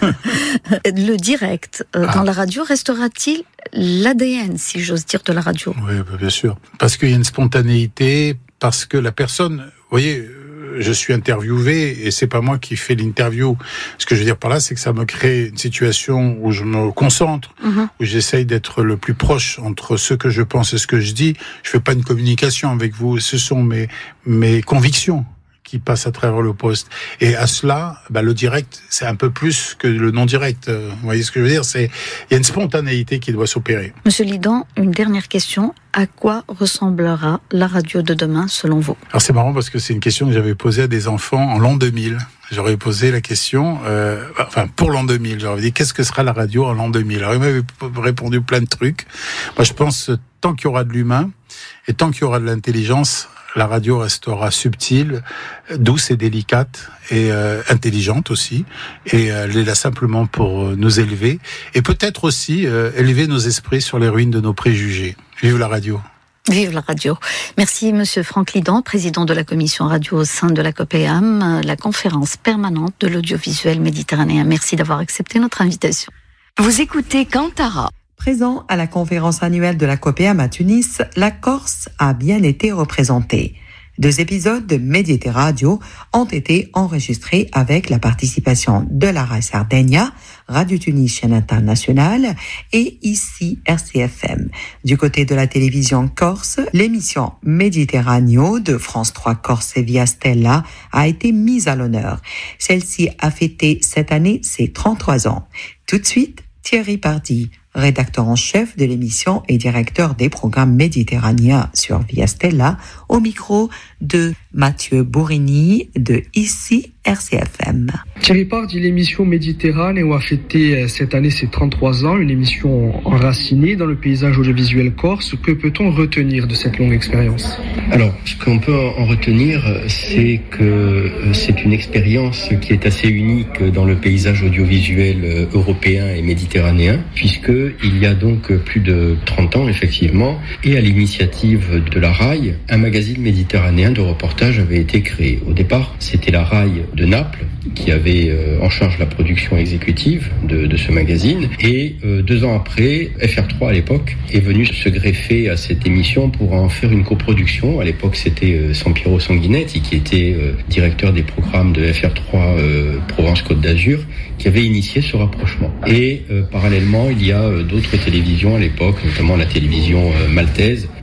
Le direct euh, ah. dans la radio restera-t-il l'A D N, si j'ose dire, de la radio ? Oui, bah, bien sûr. Parce qu'il y a une spontanéité, parce que la personne, vous voyez, je suis interviewé et c'est pas moi qui fais l'interview. Ce que je veux dire par là, c'est que ça me crée une situation où je me concentre, mmh. où j'essaye d'être le plus proche entre ce que je pense et ce que je dis. Je fais pas une communication avec vous. Ce sont mes, mes convictions qui passent à travers le poste. Et à cela, bah, le direct, c'est un peu plus que le non-direct. Vous voyez ce que je veux dire ? C'est, il y a une spontanéité qui doit s'opérer. Monsieur Lidan, une dernière question. À quoi ressemblera la radio de demain, selon vous ? Alors c'est marrant parce que c'est une question que j'avais posée à des enfants en l'an deux mille. J'aurais posé la question, euh, enfin pour l'an deux mille, j'aurais dit qu'est-ce que sera la radio en l'an deux mille ? Alors ils m'avaient répondu plein de trucs. Moi je pense tant qu'il y aura de l'humain et tant qu'il y aura de l'intelligence, la radio restera subtile, douce et délicate et euh, intelligente aussi. Et euh, elle est là simplement pour euh, nous élever et peut-être aussi euh, élever nos esprits sur les ruines de nos préjugés. Vive la radio. Vive la radio. Merci Monsieur Franck Lidan, président de la commission radio au sein de la COPEAM, la conférence permanente de l'audiovisuel méditerranéen. Merci d'avoir accepté notre invitation. Vous écoutez Kantara. Présent à la conférence annuelle de la COPEAM à Tunis, la Corse a bien été représentée. Deux épisodes de Médité Radio ont été enregistrés avec la participation de la RAI Sardegna, Radio Tunis chaîne internationale, et ici R C F M. Du côté de la télévision corse, l'émission Méditerraneo de France trois Corse et Via Stella a été mise à l'honneur. Celle-ci a fêté cette année ses trente-trois ans. Tout de suite, Thierry Pardy, rédacteur en chef de l'émission et directeur des programmes méditerranéens sur Via Stella, au micro de Mathieu Bourrini de ici R C F M. Thierry Pardy, l'émission Méditerraneo a fêté cette année ses trente-trois ans, une émission enracinée dans le paysage audiovisuel corse. Que peut-on retenir de cette longue expérience ? Alors, ce qu'on peut en retenir, c'est que c'est une expérience qui est assez unique dans le paysage audiovisuel européen et méditerranéen, puisque il y a donc plus de trente ans, effectivement, et à l'initiative de la RAI, un magazine méditerranéen de reportage avait été créé. Au départ, c'était la RAI de Naples qui avait euh, en charge la production exécutive de, de ce magazine. Et euh, deux ans après, F R trois à l'époque est venu se greffer à cette émission pour en faire une coproduction. À l'époque, c'était euh, Sampiero Sanguinetti qui était euh, directeur des programmes de F R trois euh, Provence-Côte d'Azur, qui avait initié ce rapprochement. Et euh, parallèlement, il y a euh, d'autres télévisions à l'époque, notamment la télévision euh, maltaise,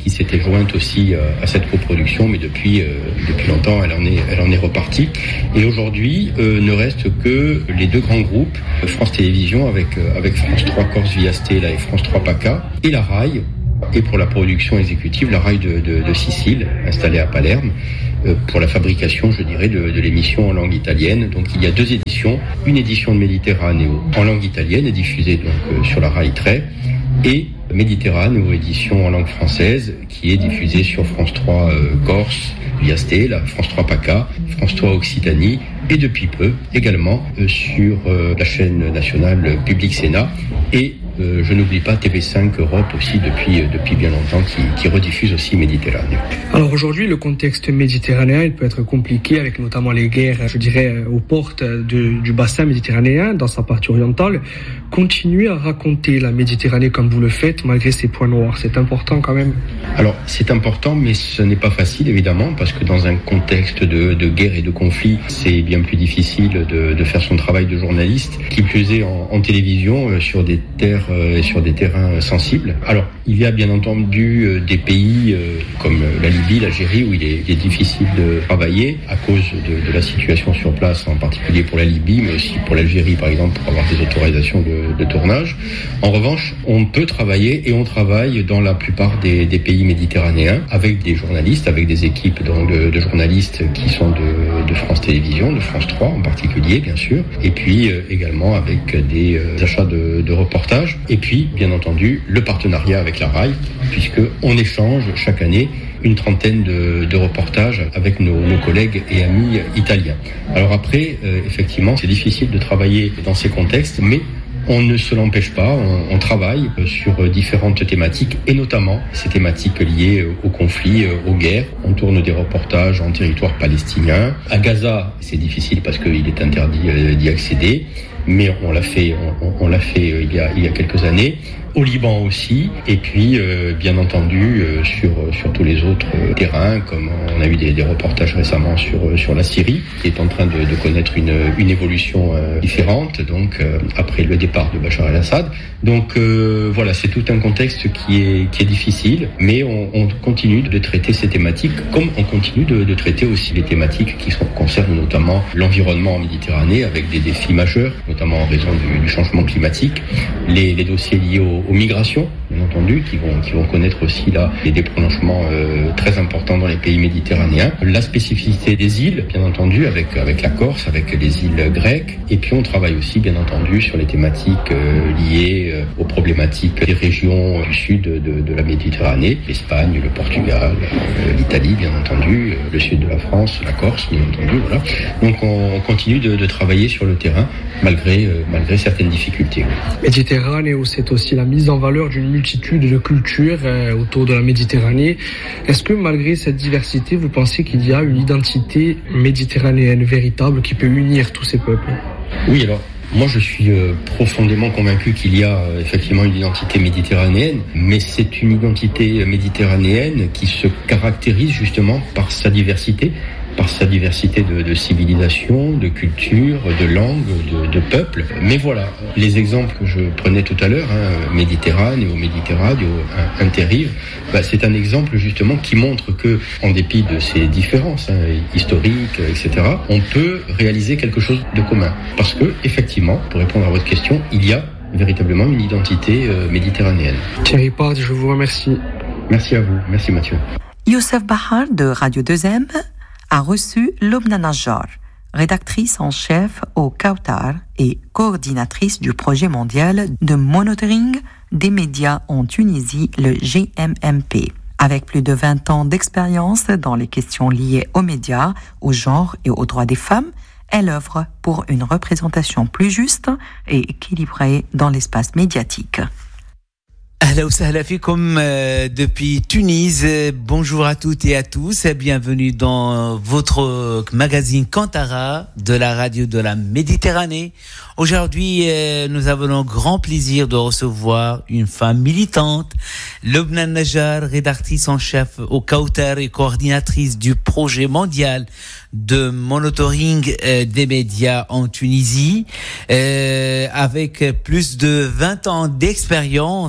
qui s'était jointe aussi à, à cette coproduction, mais depuis euh, depuis longtemps, elle en est elle en est repartie. Et aujourd'hui, euh, ne reste que les deux grands groupes, France Télévisions avec euh, avec France trois Corse Via Stella et France trois PACA, et la RAI. Et pour la production exécutive, la RAI de, de, de Sicile, installée à Palerme, euh, pour la fabrication, je dirais, de, de l'émission en langue italienne. Donc il y a deux éditions, une édition de Méditerranéo en langue italienne, diffusée donc euh, sur la RAI Tre, et Méditerranéo édition en langue française, qui est diffusée sur France trois euh, Corse, Via Stella, France trois PACA, France trois Occitanie, et depuis peu également euh, sur euh, la chaîne nationale Public Sénat, et Euh, je n'oublie pas T V cinq Europe aussi depuis, euh, depuis bien longtemps qui, qui rediffuse aussi Méditerranée. Alors aujourd'hui, le contexte méditerranéen, il peut être compliqué avec notamment les guerres, je dirais, aux portes de, du bassin méditerranéen dans sa partie orientale. Continuer à raconter la Méditerranée comme vous le faites malgré ses points noirs, c'est important quand même. Alors c'est important, mais ce n'est pas facile évidemment, parce que dans un contexte de, de guerre et de conflit, c'est bien plus difficile de, de faire son travail de journaliste, qui plus est en, en télévision euh, sur des terres et sur des terrains sensibles. Alors, il y a bien entendu euh, des pays euh, comme la Libye, l'Algérie, où il est, il est difficile de travailler à cause de, de la situation sur place, en particulier pour la Libye, mais aussi pour l'Algérie, par exemple, pour avoir des autorisations de, de tournage. En revanche, on peut travailler, et on travaille dans la plupart des, des pays méditerranéens, avec des journalistes, avec des équipes donc, de, de journalistes qui sont de, de France Télévisions, de France trois en particulier, bien sûr, et puis euh, également avec des euh, achats de, de reportages. Et puis, bien entendu, le partenariat avec la RAI, puisqu'on échange chaque année une trentaine de, de reportages avec nos, nos collègues et amis italiens. Alors après, euh, effectivement, c'est difficile de travailler dans ces contextes, mais on ne se l'empêche pas, on, on travaille sur différentes thématiques, et notamment ces thématiques liées au conflit, aux guerres. On tourne des reportages en territoire palestinien. À Gaza, c'est difficile parce qu'il est interdit d'y accéder, mais on l'a fait, on, on l'a fait il y a, il y a quelques années. Au Liban aussi, et puis euh, bien entendu euh, sur sur tous les autres euh, terrains, comme on a eu des, des reportages récemment sur sur la Syrie, qui est en train de, de connaître une une évolution euh, différente, donc euh, après le départ de Bachar el-Assad. Donc euh, voilà, c'est tout un contexte qui est qui est difficile, mais on, on continue de traiter ces thématiques, comme on continue de, de traiter aussi les thématiques qui sont, concernent notamment l'environnement en Méditerranée, avec des défis majeurs, notamment en raison du, du changement climatique, les, les dossiers liés au aux migrations, bien entendu, qui vont, qui vont connaître aussi là des prolongements euh, très importants dans les pays méditerranéens. La spécificité des îles, bien entendu, avec, avec la Corse, avec les îles grecques. Et puis on travaille aussi, bien entendu, sur les thématiques euh, liées euh, aux problématiques des régions du sud de, de, de la Méditerranée, l'Espagne, le Portugal, euh, l'Italie, bien entendu, euh, le sud de la France, la Corse, bien entendu, voilà. Donc on, on continue de, de travailler sur le terrain, malgré, euh, malgré certaines difficultés. Méditerranée, c'est aussi la mise en valeur d'une multitude de cultures euh, autour de la Méditerranée. Est-ce que malgré cette diversité, vous pensez qu'il y a une identité méditerranéenne véritable qui peut unir tous ces peuples ? Oui, alors moi je suis euh, profondément convaincu qu'il y a euh, effectivement une identité méditerranéenne, mais c'est une identité méditerranéenne qui se caractérise justement par sa diversité, par sa diversité de, de civilisation, de culture, de langue, de, de peuple. Mais voilà, les exemples que je prenais tout à l'heure, hein, Méditerranée ou Méditerranée ou Interrive, bah, c'est un exemple justement qui montre que, en dépit de ces différences hein, historiques, et cetera, on peut réaliser quelque chose de commun. Parce que, effectivement, pour répondre à votre question, il y a véritablement une identité euh, méditerranéenne. Thierry Pard, je vous remercie. Merci à vous, merci Mathieu. Youssef Bahar de Radio deux M a reçu Lobna Najjar, rédactrice en chef au Kautar et coordinatrice du projet mondial de monitoring des médias en Tunisie, le G M M P. Avec plus de vingt ans d'expérience dans les questions liées aux médias, au genre et aux droits des femmes, elle œuvre pour une représentation plus juste et équilibrée dans l'espace médiatique. Ahla wa sahla fikum depuis Tunis. Bonjour à toutes et à tous. Bienvenue dans votre magazine Kantara de la radio de la Méditerranée. Aujourd'hui, nous avons le grand plaisir de recevoir une femme militante, Lobna Najjar, rédactrice en chef au Kautar et coordinatrice du projet mondial de monitoring euh, des médias en Tunisie, euh, avec plus de vingt ans d'expérience, machallah.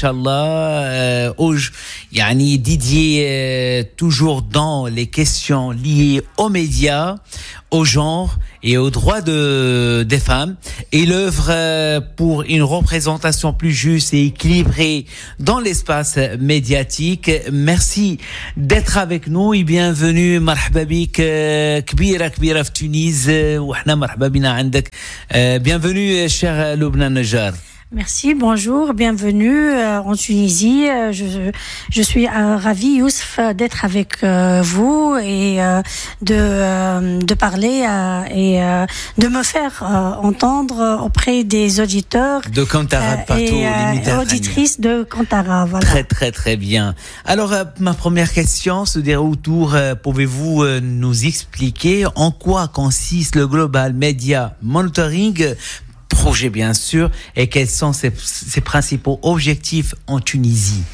machallah, euh, yani dédié euh, toujours dans les questions liées aux médias, au genre et aux droits de, des femmes. Il œuvre euh, pour une représentation plus juste et équilibrée dans l'espace médiatique. Merci d'être avec nous et bienvenue. مرحبا بك كبيرة كبيرة في تونس وإحنا مرحبا بنا عندك. Bienvenue cher Loubna Najjar. Merci, bonjour, bienvenue euh, en Tunisie. Euh, je, je suis euh, ravie, Youssef, d'être avec euh, vous et euh, de, euh, de parler euh, et euh, de me faire euh, entendre auprès des auditeurs de Kantara, euh, et euh, auditrices de Kantara. Voilà. Très, très, très bien. Alors, euh, ma première question se déroule autour, euh, pouvez-vous euh, nous expliquer en quoi consiste le Global Media Monitoring projet bien sûr, et quels sont ses, ses principaux objectifs en Tunisie?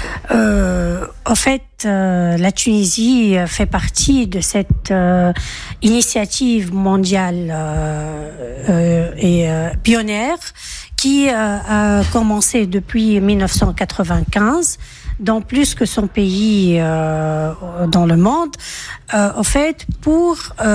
Euh, en fait, euh, la Tunisie fait partie de cette euh, initiative mondiale euh, euh, et euh, pionnière qui euh, a commencé depuis dix-neuf cent quatre-vingt-quinze dans plus que son pays euh, dans le monde, euh, en fait, pour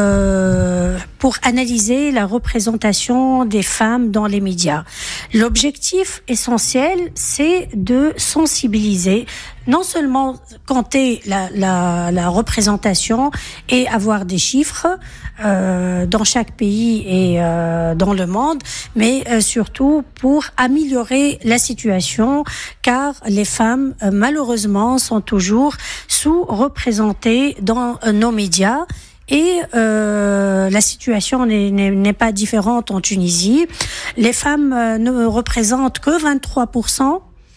euh, pour analyser la représentation des femmes dans les médias. L'objectif essentiel, c'est de sensibiliser, non seulement compter la, la, la représentation et avoir des chiffres euh, dans chaque pays et euh, dans le monde, mais euh, surtout pour améliorer la situation, car les femmes, euh, malheureusement, sont toujours sous-représentées dans euh, nos médias. Et euh, la situation n'est, n'est, n'est pas différente en Tunisie. Les femmes euh, ne représentent que vingt-trois pour cent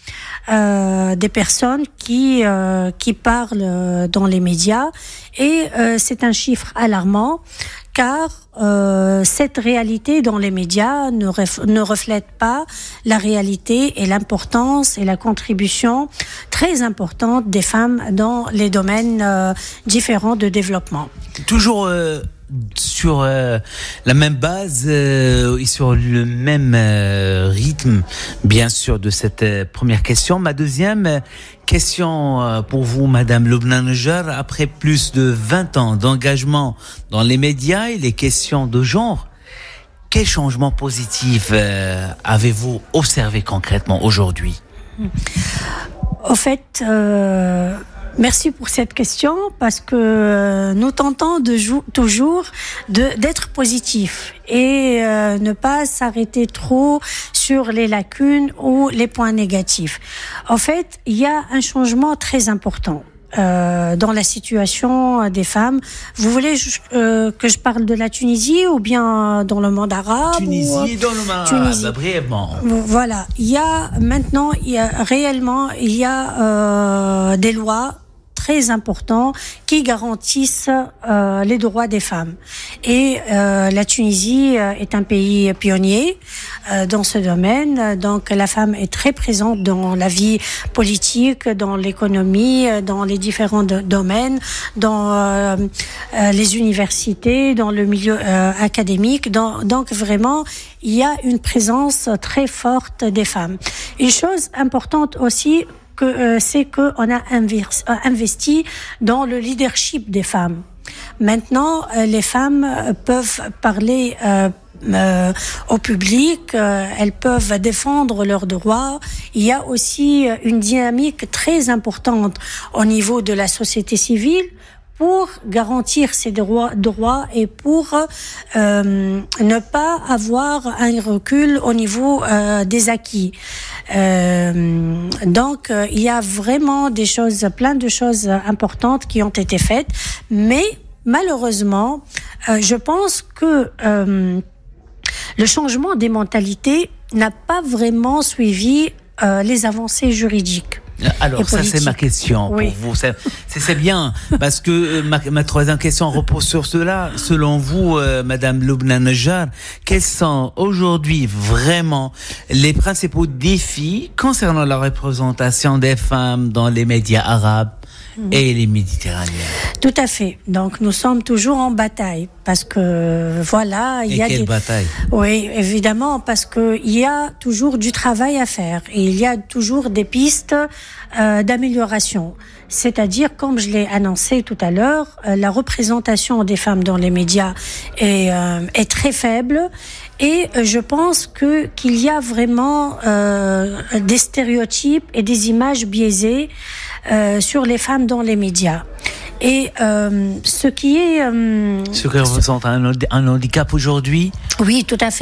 Euh, des personnes qui euh, qui parlent euh, dans les médias et euh, c'est un chiffre alarmant car euh, cette réalité dans les médias ne, ref, ne reflète pas la réalité et l'importance et la contribution très importante des femmes dans les domaines euh, différents de développement. Toujours euh... sur euh, la même base euh, et sur le même euh, rythme, bien sûr, de cette euh, première question. Ma deuxième question euh, pour vous, Madame Loubna Najjar, après plus de vingt ans d'engagement dans les médias et les questions de genre, quel changement positif euh, avez-vous observé concrètement aujourd'hui? En fait, euh merci pour cette question parce que nous tentons de jou- toujours de, d'être positifs et euh, ne pas s'arrêter trop sur les lacunes ou les points négatifs. En fait, il y a un changement très important euh, dans la situation des femmes. Vous voulez euh, que je parle de la Tunisie ou bien dans le monde arabe? Tunisie, ou... dans le monde Tunisie. arabe, brièvement. Voilà, il y a maintenant, il y a réellement, il y a euh, des lois très importants qui garantissent euh, les droits des femmes. Et euh, la Tunisie euh, est un pays pionnier euh, dans ce domaine. Donc la femme est très présente dans la vie politique, dans l'économie, dans les différents do- domaines, dans euh, euh, les universités, dans le milieu euh, académique. Dans, donc vraiment, il y a une présence très forte des femmes. Une chose importante aussi, que euh, c'est que on a investi dans le leadership des femmes. Maintenant, euh, les femmes euh, peuvent parler euh, euh, au public, euh, elles peuvent défendre leurs droits. Il y a aussi une dynamique très importante au niveau de la société civile pour garantir ces droits, droits et pour euh, ne pas avoir un recul au niveau euh, des acquis. Euh, donc, euh, il y a vraiment des choses, plein de choses importantes qui ont été faites, mais malheureusement, euh, je pense que euh, le changement des mentalités n'a pas vraiment suivi euh, les avancées juridiques. Alors ça c'est ma question pour oui. vous, c'est, c'est bien parce que ma, ma troisième question repose sur cela. Selon vous, euh, Madame Loubna Najjar, quels sont aujourd'hui vraiment les principaux défis concernant la représentation des femmes dans les médias arabes et les Méditerranéens. Tout à fait. Donc nous sommes toujours en bataille parce que voilà, il et y a quelle des bataille? Oui, évidemment, parce que il y a toujours du travail à faire et il y a toujours des pistes euh, d'amélioration. C'est-à-dire, comme je l'ai annoncé tout à l'heure, euh, la représentation des femmes dans les médias est, euh, est très faible. Et euh, je pense que qu'il y a vraiment euh, des stéréotypes et des images biaisées euh, sur les femmes dans les médias. Et euh, ce qui est... Euh, ce qui représente un, un handicap aujourd'hui? Oui, tout à fait.